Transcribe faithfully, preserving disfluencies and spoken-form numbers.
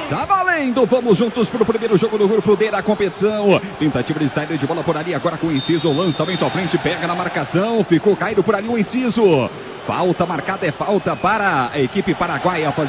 Tá valendo, vamos juntos pro primeiro jogo do grupo D da competição. Tentativa de saída de bola por ali, agora com o Inciso, lançamento à frente, pega na marcação, ficou caído por ali o Inciso. Falta marcada, é falta para a equipe paraguaia.